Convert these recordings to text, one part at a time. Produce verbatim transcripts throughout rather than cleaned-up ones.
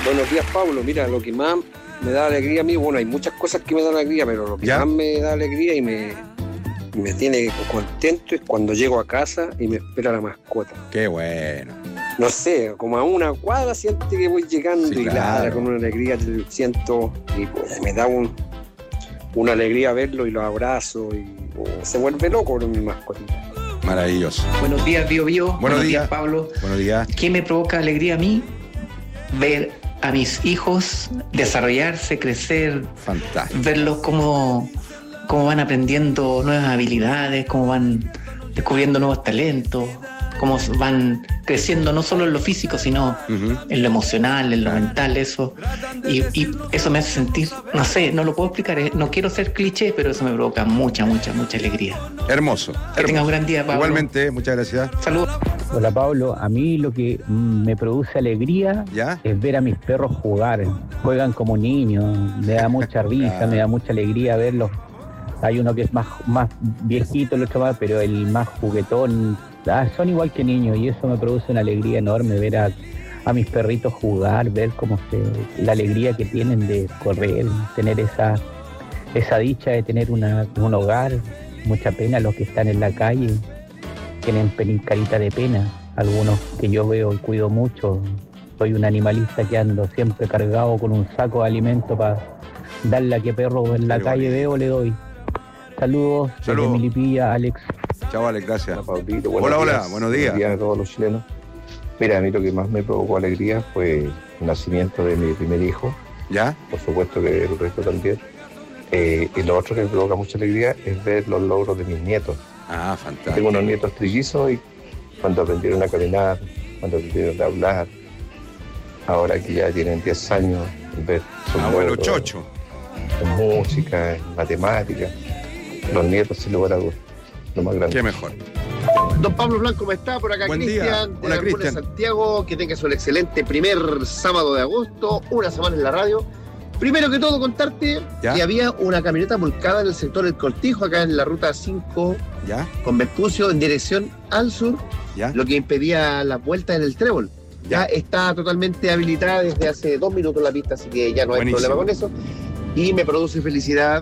Buenos días, Pablo. Mira, lo que más me da alegría a mí, bueno, hay muchas cosas que me dan alegría, pero lo que ¿Ya? más me da alegría y me, me tiene contento es cuando llego a casa y me espera la mascota. Qué bueno. No sé, como a una cuadra siente que voy llegando Sí, y claro. claro, con una alegría siento y pues, me da un, una alegría verlo y lo abrazo y oh, se vuelve loco con mi mascotita. Maravilloso. Buenos días, Bio Bio. Buenos Buenos días. días, Pablo. Buenos días. ¿Qué me provoca alegría a mí? Ver a mis hijos desarrollarse, crecer, Fantástico. verlos cómo, cómo van aprendiendo nuevas habilidades, cómo van descubriendo nuevos talentos, cómo van creciendo no solo en lo físico, sino Uh-huh. en lo emocional, en lo Claro. mental, eso. Y, y eso me hace sentir, no sé, no lo puedo explicar, eh, no quiero ser cliché, pero eso me provoca mucha, mucha, mucha alegría. Hermoso. Que hermoso. tengas un gran día, Pablo. Igualmente, muchas gracias. Saludos. Hola Pablo, a mí lo que mm, me produce alegría ¿Ya? es ver a mis perros jugar, juegan como niños, me da mucha risa, Claro. me da mucha alegría verlos. Hay uno que es más, más viejito, el otro más, pero el más juguetón, ah, son igual que niños y eso me produce una alegría enorme ver a, a mis perritos jugar, ver cómo se, la alegría que tienen de correr, tener esa, esa dicha de tener una, un hogar, mucha pena los que están en la calle. Tienen pen- carita de pena, algunos que yo veo y cuido mucho. Soy un animalista que ando siempre cargado con un saco de alimento para darle a qué perro en la Qué calle bonito. veo, le doy. Saludos, Saludos. desde Milipilla, Alex. Chao, Alex, gracias. Hola, Pablito. Hola, hola, buenos días. Buenos días a todos los chilenos. Mira, a mí lo que más me provocó alegría fue el nacimiento de mi primer hijo, ¿Ya? por supuesto que el resto también. Eh, y lo otro que me provoca mucha alegría es ver los logros de mis nietos. Ah, Tengo fantástico. unos nietos trillizos y cuando aprendieron a caminar, cuando aprendieron a hablar, ahora que ya tienen diez años, ver sus Abuelo logros Chocho. en música, en matemáticas, los nietos sin lugar a dudas, lo más grande. Qué mejor. Don Pablo Blanco, ¿cómo está? Por acá Buen día. Cristian, de Hola, la Laguna Cristian. Santiago, que tenga su excelente primer sábado de agosto, una semana en la radio. Primero que todo, contarte ¿Ya? que había una camioneta volcada en el sector del Cortijo, acá en la ruta cinco ¿Ya? con Vespucio en dirección al sur, ¿Ya? lo que impedía la vuelta en el trébol. Ya está totalmente habilitada desde hace dos minutos la pista, así que ya no hay Buenísimo. problema con eso. Y me produce felicidad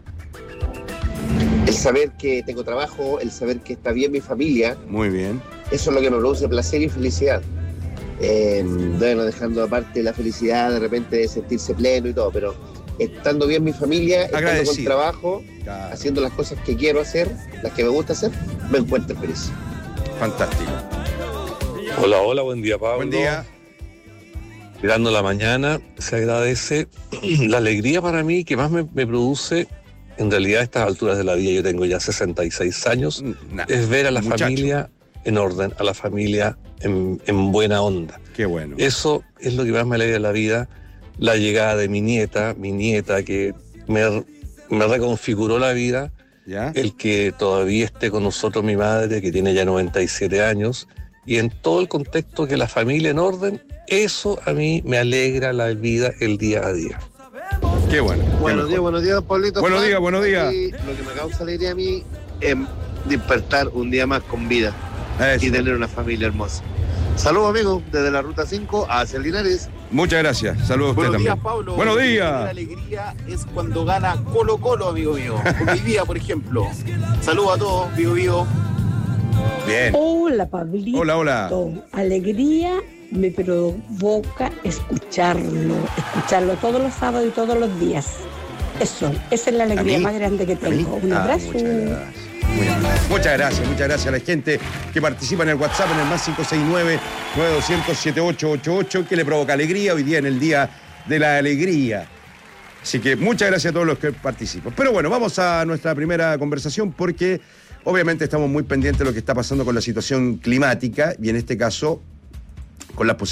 el saber que tengo trabajo, el saber que está bien mi familia. Muy bien. Eso es lo que me produce placer y felicidad. Eh, bueno, dejando aparte la felicidad de repente de sentirse pleno y todo, pero estando bien mi familia, estando con Agradecido. trabajo, Claro. haciendo las cosas que quiero hacer, las que me gusta hacer, me encuentro feliz. Fantástico. Hola, hola, buen día, Pablo. Buen día. Mirando la mañana, se agradece la alegría para mí que más me, me produce, en realidad a estas alturas de la vida, yo tengo ya sesenta y seis años, Nah, es ver a la muchacho. familia en orden, a la familia en, en buena onda. Qué bueno. Eso es lo que más me alegra de la vida, la llegada de mi nieta, mi nieta que me, me reconfiguró la vida, ¿Ya? el que todavía esté con nosotros mi madre, que tiene ya noventa y siete años, y en todo el contexto que la familia en orden, eso a mí me alegra la vida el día a día. Qué bueno. Qué Buenos mejor. días, buenos días, Pablito. Buenos días, buenos días. Y lo que me causa alegría a mí es despertar un día más con vida Eso. y tener una familia hermosa. Saludos, amigos, desde la ruta cinco hacia Linares. Muchas gracias. Saludos a usted Buenos también. días, Pablo. Buenos La días. alegría es cuando gana Colo Colo, amigo mío. Como hoy día, por ejemplo. Saludos a todos, Vivo Vivo. Bien. Hola, Pablito. Hola, hola. Alegría me provoca escucharlo, escucharlo todos los sábados y todos los días. Eso, esa es la alegría mí? más grande que ¿A mí? tengo. Un Ah, abrazo. muchas gracias. Muy bien. Muchas gracias, muchas gracias a la gente que participa en el WhatsApp en el más cinco seis nueve, nueve dos cero cero, siete ocho ocho ocho, que le provoca alegría hoy día en el Día de la Alegría. Así que muchas gracias a todos los que participan. Pero bueno, vamos a nuestra primera conversación porque obviamente estamos muy pendientes de lo que está pasando con la situación climática y en este caso con las posibilidades